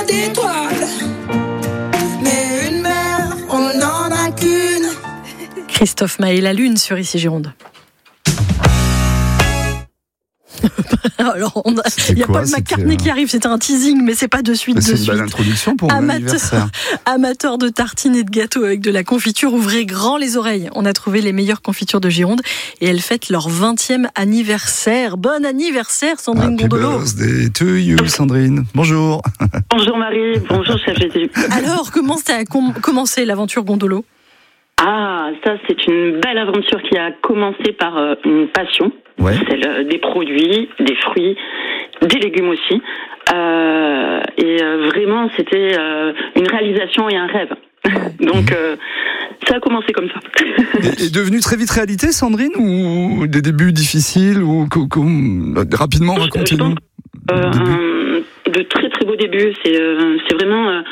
d'étoiles, mais une mer, on n'en a qu'une. Christophe Maé, la lune sur Ici Gironde. Alors, il n'y a Paul McCartney qui arrive, c'était un teasing, mais c'est pas de suite. C'est une belle introduction pour mon anniversaire. Amateur de tartines et de gâteaux avec de la confiture, ouvrez grand les oreilles. On a trouvé les meilleures confitures de Gironde et elles fêtent leur 20e anniversaire. Bon anniversaire, Sandrine Gondolo. Happy birthday to you, Sandrine. Bonjour. Bonjour Marie, bonjour chef Jésus. Alors, comment ça a commencé l'aventure Gondolo ? Ah, ça c'est une belle aventure qui a commencé par une passion, celle des produits, des fruits, des légumes aussi. Et vraiment c'était une réalisation et un rêve. Donc ça a commencé comme ça. Et devenu très vite réalité, Sandrine, ou des débuts difficiles, ou rapidement racontez-nous. De très très beaux débuts, c'est vraiment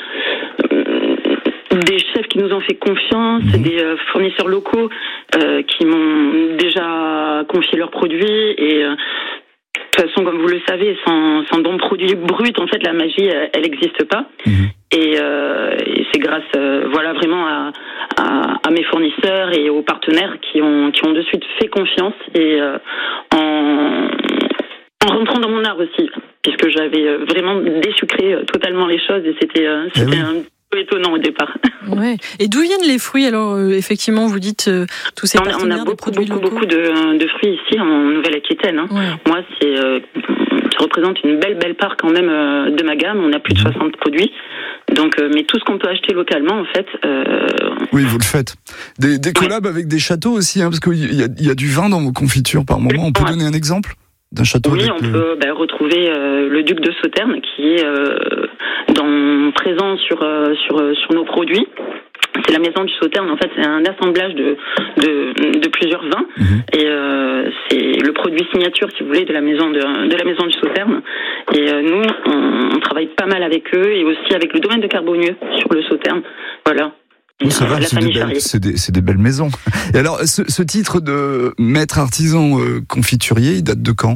des chefs qui nous ont fait confiance, des fournisseurs locaux qui m'ont déjà confié leurs produits et de toute façon, comme vous le savez, sans bons produits bruts, en fait, la magie, elle n'existe pas. Et c'est grâce, vraiment à mes fournisseurs et aux partenaires qui ont de suite fait confiance et en rentrant dans mon art aussi, puisque j'avais vraiment désucré totalement les choses et c'était un peu étonnant au départ. Ouais. Et d'où viennent les fruits alors effectivement, vous dites tous ces partenaires, on a beaucoup de fruits ici en Nouvelle-Aquitaine. Hein. Ouais. Moi, ça représente une belle part quand même de ma gamme. On a plus de 60 produits. Donc, mais tout ce qu'on peut acheter localement, en fait. Oui, vous le faites. Des collabs avec des châteaux aussi, hein, parce qu'il y a du vin dans vos confitures par moment. On peut donner un exemple d'un château? Oui, on peut retrouver le duc de Sauternes qui est présent sur nos produits. C'est la maison du Sauternes, en fait, c'est un assemblage de plusieurs vins et c'est le produit signature, si vous voulez, de la maison du Sauternes. Et nous, on travaille pas mal avec eux et aussi avec le domaine de Carbonieux sur le Sauternes. Voilà. Oh, ça va, c'est des belles maisons. Et alors, ce titre de maître artisan confiturier, il date de quand?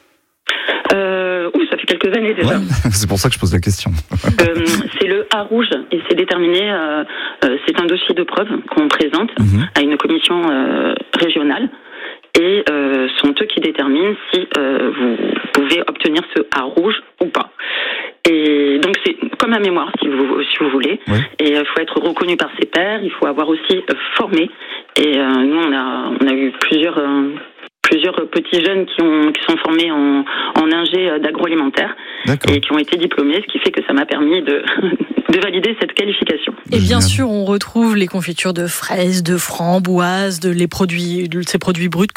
Ça fait quelques années déjà. Ouais, c'est pour ça que je pose la question. C'est le A rouge et c'est déterminé. C'est un dossier de preuve qu'on présente à une commission régionale et sont eux qui déterminent si vous pouvez obtenir ce A rouge ou pas. Et donc c'est comme un mémoire si vous voulez. Ouais. Et il faut être reconnu par ses pairs. Il faut avoir aussi formé. Et nous on a eu plusieurs petits jeunes qui sont formés en ingé d'agroalimentaire et qui ont été diplômés, ce qui fait que ça m'a permis de valider cette qualification. Et bien sûr, on retrouve les confitures de fraises, de framboises, ces produits bruts